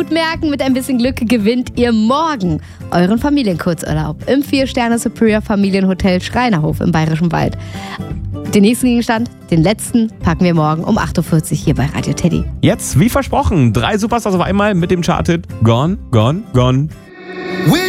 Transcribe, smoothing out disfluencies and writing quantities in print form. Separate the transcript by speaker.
Speaker 1: gut merken, mit ein bisschen Glück gewinnt ihr morgen euren Familienkurzurlaub im 4-Sterne Superior Familienhotel Schreinerhof im Bayerischen Wald. Den nächsten Gegenstand, den letzten, packen wir morgen um 8.40 Uhr hier bei Radio Teddy.
Speaker 2: Jetzt, wie versprochen, 3 Superstars auf einmal mit dem Charted Gone, Gone, Gone.